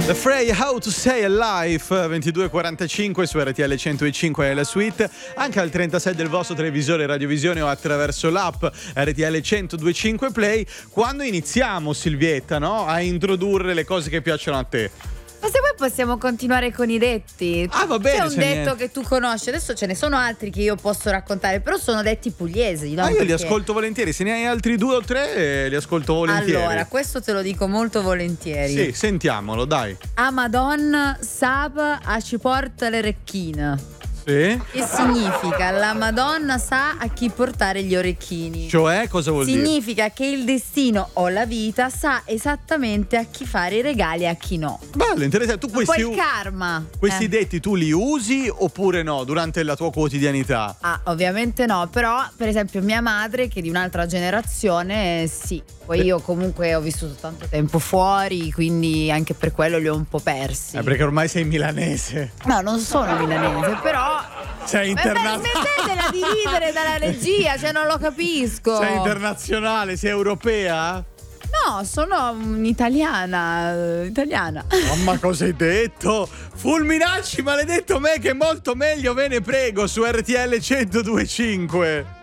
The Fray, How to Stay Alive, 22:45 su RTL 105 è la suite, anche al 36 del vostro televisore, radiovisione o attraverso l'app RTL 102.5 Play. Quando iniziamo, Silvietta, no? A introdurre le cose che piacciono a te? Ma se vuoi possiamo continuare con i detti. Ah, va bene. C'è un detto che tu conosci, adesso ce ne sono altri che io posso raccontare, però sono detti pugliesi, no? Io li ascolto volentieri, se ne hai altri 2 o 3 li ascolto volentieri. Allora, questo te lo dico molto volentieri. Sì, sentiamolo, dai. A Madonna sap a ci porta le recchine. Sì? Che significa la Madonna sa a chi portare gli orecchini. Cioè, cosa vuol dire? Significa che il destino o la vita sa esattamente a chi fare i regali e a chi no. Bello, interessante. Tu Un po' il karma. Questi detti tu li usi oppure no durante la tua quotidianità? Ah, ovviamente no, però per esempio mia madre, che è di un'altra generazione, sì. Poi io comunque ho vissuto tanto tempo fuori, quindi anche per quello li ho un po' persi. Perché ormai sei milanese. No, non sono milanese, però Sei internazionale. Smettetela di ridere dalla regia, cioè non lo capisco. Sei internazionale, sei europea? No, sono un'italiana. Italiana. Mamma, cosa hai detto? Fulminacci, maledetto me, che è molto meglio, ve ne prego, su RTL 102.5.